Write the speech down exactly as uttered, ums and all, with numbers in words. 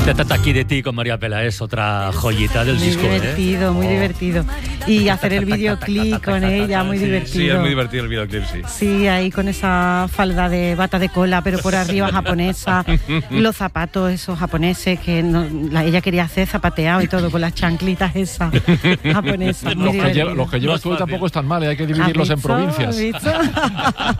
Tataki de ti con María Peláez, otra joyita del muy disco. Muy divertido, ¿eh? muy oh. divertido. Y hacer el videoclip con ella, muy sí, divertido. Sí, es muy divertido el videoclip, sí. Sí, ahí con esa falda de bata de cola, pero por arriba japonesa, los zapatos esos japoneses que no, la, ella quería hacer zapateado y todo, con las chanclitas esas japonesas. Muy los, que divertido. lleva, los que llevas No es tú fácil. tampoco están mal, ¿eh? Hay que dividirlos en ¿Has visto? provincias. ¿Has visto?